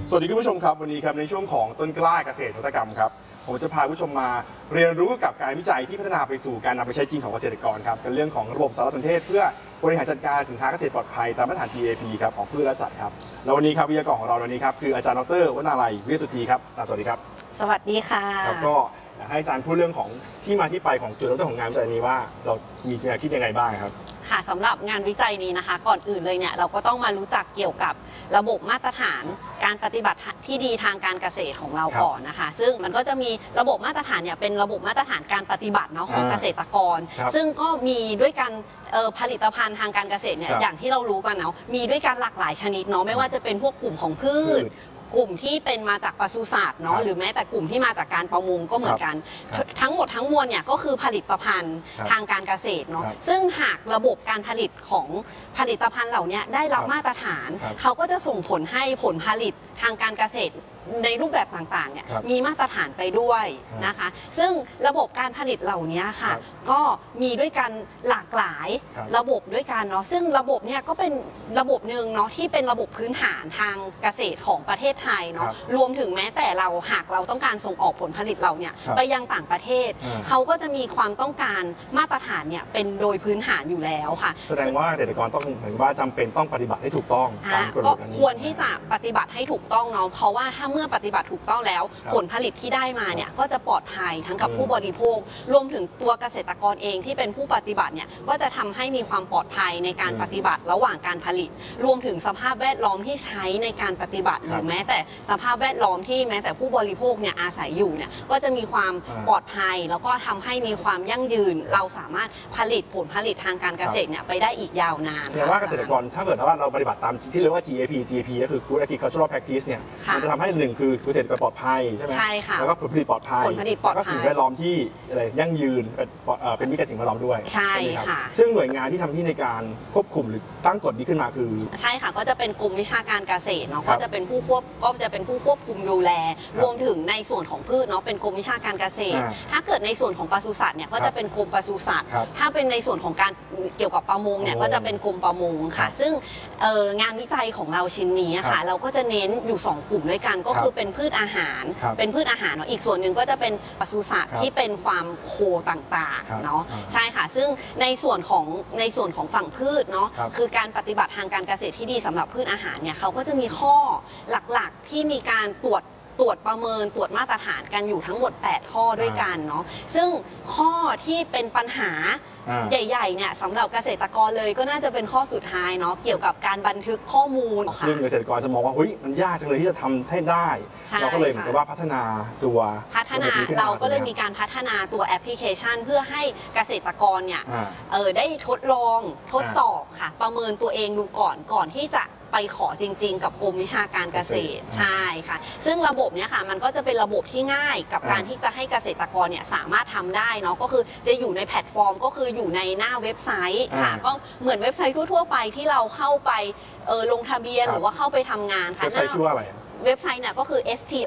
สวัสดีคุณผู้ชมครับวันนี้ครับในช่วงของต้นกล้าเกษตรนวัตกรรมครับผมจะพาผู้ชมมาเรียนรู้กับการวิจัยที่พัฒนาไปสู่การนำไปใช้จริงของเกษตรกรครับเป็นเรื่องของระบบสารสนเทศเพื่อบริหารจัดการสินค้าเกษตรปลอดภัยตามมาตรฐาน GAP ครับของพืชและสัตว์ครับแล้ววันนี้ครับวิทยากรของเราวันนี้ครับคืออาจารย์ดร.วนาลัยวิสุทธีครับสวัสดีครับสวัสดีค่ะครับก็อยากให้อาจารย์พูดเรื่องของที่มาที่ไปของจุดเริ่มต้นของงานวิจัยนี้ว่าเรามีแนวคิดยังไงบ้างครับค่ะสำหรับงานวิจัยนี้นะคะก่อนอื่นเลยเนี่ยเราก็ต้องมารู้จักเกี่ยวกับระบบมาตรฐานการปฏิบัติที่ดีทางการเกษตรของเราก่อนนะคะซึ่งมันก็จะมีระบบมาตรฐานเนี่ยเป็นระบบมาตรฐานการปฏิบัติเนาะของเกษตรกรซึ่งก็มีด้วยกันผลิตภัณฑ์ทางการเกษตรเนี่ยอย่างที่เรารู้กันเนาะมีด้วยกันหลากหลายชนิดเนาะไม่ว่าจะเป็นพวกกลุ่มของพืชกลุ่มที่เป็นมาจากปศุสัตว์เนาะหรือแม้แต่กลุ่มที่มาจากการประมงก็เหมือนกันทั้งหมดทั้งมวลเนี่ยก็คือผลิตภัณฑ์ทางการเกษตรเนาะซึ่งหากระบบการผลิตของผลิตภัณฑ์เหล่านี้ได้รับมาตรฐานเขาก็จะส่งผลให้ผลผลิตทางการเกษตรในรูปแบบต่างๆเนี่ยมีมาตรฐานไปด้วยนะคะซึ่งระบบการผลิตเหล่านี้ค่ะก็มีด้วยกันหลากหลายระบบด้วยกันเนาะซึ่งระบบเนี่ยก็เป็นระบบหนึ่งเนาะที่เป็นระบบพื้นฐานทางเกษตรของประเทศไทยเนาะรวมถึงแม้แต่เราหากเราต้องการส่งออกผลผลิตเราเนี่ยไปยังต่างประเทศเขาก็จะมีความต้องการมาตรฐานเนี่ยเป็นโดยพื้นฐานอยู่แล้วค่ะแสดงว่าเกษตรกรต้องเหมือนว่าจำเป็นต้องปฏิบัติให้ถูกต้องก็ควรที่จะปฏิบัติให้ถูกต้องเนาะเพราะว่าถ้าเมื่อปฏิบัติถูกต้องแล้วผลผลิตที่ได้มาเนี่ยก็จะปลอดภัยทั้งกับผู้บริโภครวมถึงตัวเกษตรกรเองที่เป็นผู้ปฏิบัติเนี่ยก็จะทำให้มีความปลอดภัยในการปฏิบัติระหว่างการผลิตรวมถึงสภาพแวดล้อมที่ใช้ในการปฏิบัติหรือแม้แต่สภาพแวดล้อมที่แม้แต่ผู้บริโภคเนี่ยอาศัยอยู่เนี่ยก็จะมีความปลอดภัยแล้วก็ทำให้มีความยั่งยืนเราสามารถผลิตผลผลิตทางการเกษตรเนี่ยไปได้อีกยาวนานแต่ว่าเกษตรกรถ้าเกิดว่าเราปฏิบัติตามที่เรียกว่า GAP ก็คือ Good Agricultural Practice เนี่ยมันจะทำให้หนึ่งคือเกษตรกรปลอดภัยใช่ไหมใช่ค่ะแล้วก็ผลผลิตปลอดภัยแล้วก็สิ่งแวดล้อมที่อะไรยั่งยืนเป็นมิตรกับสิ่งแวดล้อมด้วยใช่ค่ะซึ่งหน่วยงานที่ทำที่ในการควบคุมหรือตั้งกฎนี้ขึ้นมาคือใช่ค่ะก็จะเป็นกลุ่มวิชาการเกษตรเนาะก็จะเป็นผู้ควบคุมดูแลรวมถึงในส่วนของพืชเนาะเป็นกรมวิชาการเกษตรถ้าเกิดในส่วนของปศุสัตว์เนี่ยก็จะเป็นกรมปศุสัตว์ถ้าเป็นในส่วนของการเกี่ยวกับประมงเนี่ยก็จะเป็นกรมประมงค่ะซึ่งงานวิจัยของเราชิ้นนี้ค่ะเราก็จะเน้นอยู่2กลุ่มด้วยกันก็คือเป็นพืชอาหารเนาะอีกส่วนหนึ่งก็จะเป็นปศุสัตว์ที่เป็นความโคต่างๆเนาะใช่ค่ะซึ่งในส่วนของฝั่งพืชเนาะคือการปฏิบัติทางการเกษตรที่ดีสำหรับพืชอาหารเนี่ยเขาก็จะมีข้อหลักๆที่มีการตรวจประเมินตรวจมาตรฐานกันอยู่ทั้งหมด8ข้อด้วยกันเนาะซึ่งข้อที่เป็นปัญหาใหญ่ๆเนี่ยสำหรับเกษตรกรเลยก็น่าจะเป็นข้อสุดท้ายเนาะเกี่ยวกับการบันทึกข้อมูลซึ่งเกษตรกรจะมองว่าเฮ้ยมันยากจังเลยที่จะทำให้ได้เราก็เลยเหมือนกับว่าพัฒนาเราก็เลยมีการพัฒนาตัวแอปพลิเคชันเพื่อให้เกษตรกรเนี่ยได้ทดลองทดสอบค่ะประเมินตัวเองดูก่อนที่จะไปขอจริงๆกับกรมวิชาการเกษตรใช่ค่ะซึ่งระบบเนี้ยค่ะมันก็จะเป็นระบบที่ง่ายกับการที่จะให้เกษตรกรเนี่ยสามารถทำได้เนาะก็คือจะอยู่ในแพลตฟอร์มก็คืออยู่ในหน้าเว็บไซต์ค่ะก็เหมือนเว็บไซต์ทั่วๆไปที่เราเข้าไปลงทะเบียนหรือว่าเข้าไปทำงานค่ะเว็บไซต์ชื่อว่าอะไรเว็บไซต์เนี่ยก็คือ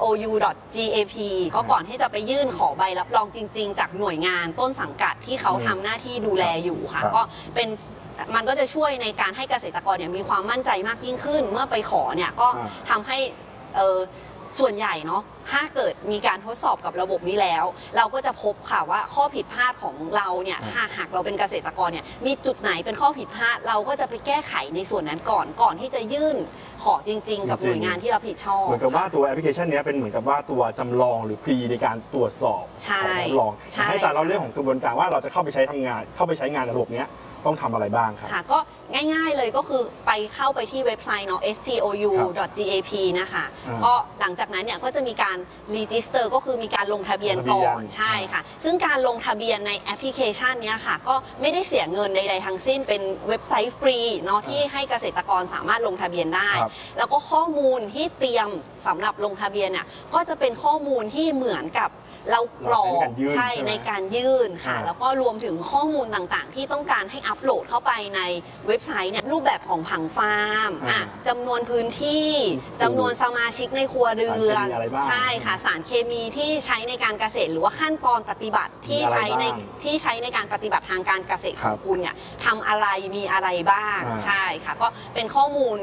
stou.gap ก็ก่อนที่จะไปยื่นขอใบรับรองจริงๆจากหน่วยงานต้นสังกัดที่เขาทำหน้าที่ดูแลอยู่ค่ะก็มันก็จะช่วยในการให้เกษตรกรเนี่ยมีความมั่นใจมากยิ่งขึ้นเมื่อไปขอเนี่ยก็ทำให้ส่วนใหญ่เนาะถ้าเกิดมีการทดสอบกับระบบนี้แล้วเราก็จะพบค่ะว่าข้อผิดพลาดของเราเนี่ยหากเราเป็นเกษตรกรเนี่ยมีจุดไหนเป็นข้อผิดพลาดเราก็จะไปแก้ไขในส่วนนั้นก่อนที่จะยื่นขอจริงๆกับหน่วยงานที่รับผิดชอบเหมือนกับว่าตัวแอปพลิเคชันนี้เป็นเหมือนกับว่าตัวจำลองหรือพรีในการตรวจสอบของจำลองให้อาจารย์เล่าเรื่องของกระบวนการว่าเราจะเข้าไปใช้งานระบบนี้ต้องทำอะไรบ้างครับค่ะก็ง่ายๆเลยก็คือเข้าไปที่เว็บไซต์เนาะ stou.gap นะคะก็หลังจากนั้นเนี่ยก็จะมีการรีจิสเตอร์ก็คือมีการลงทะเบียนก่อนใช่ค่ะซึ่งการลงทะเบียนในแอปพลิเคชันนี้ค่ะก็ไม่ได้เสียเงินใดๆทั้งสิ้นเป็นเว็บไซต์ฟรีเนาะที่ให้เกษตรกรสามารถลงทะเบียนได้แล้วก็ข้อมูลที่เตรียมสำหรับลงทะเบียนเนี่ยก็จะเป็นข้อมูลที่เหมือนกับเรากรอกใช่ในการยื่นค่ะแล้วก็รวมถึงข้อมูลต่างๆที่ต้องการให้อัปโหลดเข้าไปในเว็บไซต์เนี่ยรูปแบบของผังฟาร์มจำนวนพื้นที่จำนวนสมาชิกในครัวเรือนใช่ค่ะสารเคมีที่ใช้ในการเกษตรหรือว่าขั้นตอนปฏิบัติที่ใช้ในการปฏิบัติทางการเกษตรของคุณเนี่ยทำอะไรมีอะไรบ้างใช่ค่ะก็เป็นข้อมูล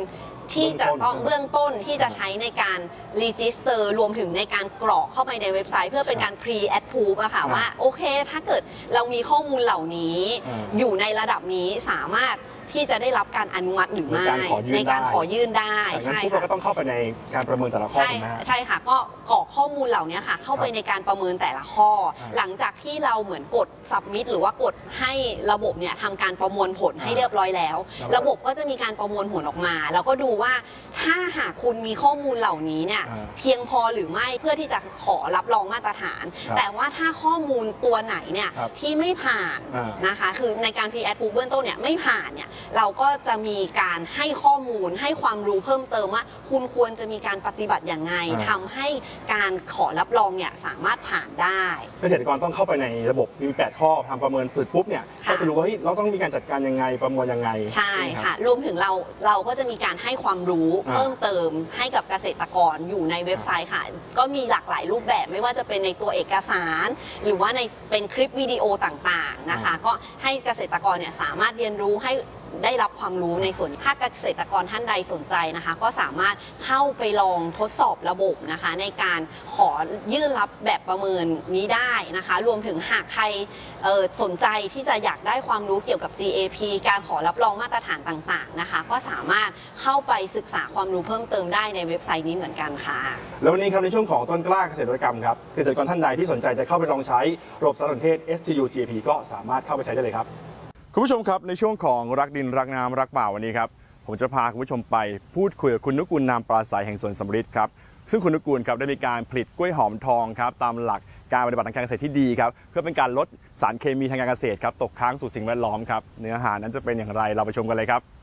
ที่จะต้องเบื้องต้นที่จะใช้ในการรีจิสเตอร์รวมถึงในการกรอกเข้าไปในเว็บไซต์เพื่อเป็นการ pre approve อะค่ะว่าโอเคถ้าเกิดเรามีข้อมูลเหล่านี้อยู่ในระดับนี้สามารถที่จะได้รับการอนุมัติหรือไม่ในการขอยื่นได้ใช่ค่ะก็ต้องเข้าไปในการประเมินแต่ละข้อถูกไหมฮะใช่ค่ะก็กรอกข้อมูลเหล่านี้ค่ะเข้าไปในการประเมินแต่ละข้อหลังจากที่เราเหมือนกด submit หรือว่ากดให้ระบบเนี่ยทำการประมวลผลให้เรียบร้อยแล้วระบบก็จะมีการประมวลผลออกมาแล้วก็ดูว่าถ้าหากคุณมีข้อมูลเหล่านี้เนี่ยเพียงพอหรือไม่เพื่อที่จะขอรับรองมาตรฐานแต่ว่าถ้าข้อมูลตัวไหนเนี่ยที่ไม่ผ่านนะคะคือในการ pre approve เบื้องต้นเนี่ยไม่ผ่านเนี่ยเราก็จะมีการให้ข้อมูลให้ความรู้เพิ่มเติมว่าคุณควรจะมีการปฏิบัติอย่างไงทำให้การขอรับรองเนี่ยสามารถผ่านได้เกษตรกรต้องเข้าไปในระบบมี8ข้อทำประเมินปุ๊บเนี่ยก็จะรู้ว่าเราต้องมีการจัดการยังไงประมวลยังไงใช่ค่ะรวมถึงเราก็จะมีการให้ความรู้เพิ่มเติมให้กับเกษตรกรอยู่ในเว็บไซต์ค่ะก็มีหลากหลายรูปแบบไม่ว่าจะเป็นในตัวเอกสารหรือว่าในเป็นคลิปวิดีโอต่างๆนะคะก็ให้เกษตรกรเนี่ยสามารถเรียนรู้ให้ได้รับความรู้ในส่วนถ้าเกษตรกรท่านใดสนใจนะคะก็สามารถเข้าไปลองทดสอบระบบนะคะในการขอยื่นรับแบบประเมินนี้ได้นะคะรวมถึงหากใครสนใจที่จะอยากได้ความรู้เกี่ยวกับ GAP การขอรับรองมาตรฐานต่างๆนะคะก็สามารถเข้าไปศึกษาความรู้เพิ่มเติมได้ในเว็บไซต์นี้เหมือนกันค่ะแล้ววันนี้ครับในช่วงของต้นกล้าเกษตรกรรมครับเกษตรกรท่านใดที่สนใจจะเข้าไปลองใช้ระบบสารสนเทศ STU GAP ก็สามารถเข้าไปใช้ได้เลยครับคุณผู้ชมครับในช่วงของรักดินรักน้ำรักป่าวันนี้ครับผมจะพาคุณผู้ชมไปพูดคุยกับคุณนุกูลนามปราศัยแห่งสวนสำริดครับซึ่งคุณนุกูลครับได้มีการผลิตกล้วยหอมทองครับตามหลักการปฏิบัติทางการเกษตรที่ดีครับเพื่อเป็นการลดสารเคมีทางการเกษตรครับตกค้างสู่สิ่งแวดล้อมครับเนื้อหานั้นจะเป็นอย่างไรเราไปชมกันเลยครับ